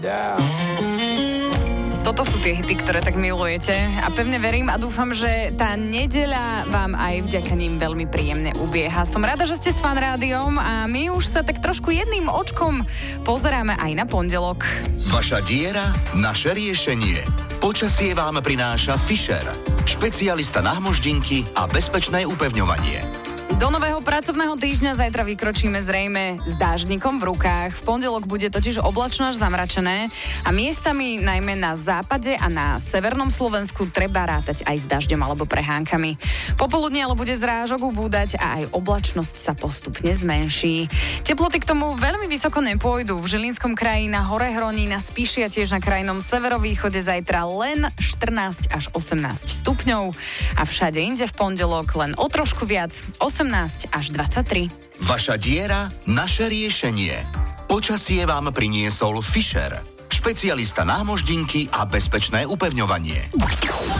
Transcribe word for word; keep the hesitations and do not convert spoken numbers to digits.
Yeah. Toto sú tie hity, ktoré tak milujete a pevne verím a dúfam, že tá nedeľa vám aj vďaka ním veľmi príjemne ubieha. Som rada, že ste s Fan Rádiom a my už sa tak trošku jedným očkom pozeráme aj na pondelok. Vaša diera, naše riešenie. Počasie vám prináša Fischer, špecialista na hmoždinky a bezpečné upevňovanie. Do nového pracovného týždňa zajtra vykročíme zrejme s dáždnikom v rukách. V pondelok bude totiž oblačno až zamračené a miestami najmä na západe a na severnom Slovensku treba rátať aj s dažďom alebo prehánkami. Popoludne ale bude zrážok ubúdať a aj oblačnosť sa postupne zmenší. Teploty k tomu veľmi vysoko nepôjdu. V Žilinskom kraji na Hore Hroní, na Spiši a tiež na krajnom severovýchode zajtra len štrnásť až osemnásť stupňov a všade inde v pondelok len o trošku viac, osemnásť až dvadsaťtri. Vaša diera, naše riešenie. Počasie vám priniesol Fischer, špecialista na hmoždinky a bezpečné upevňovanie.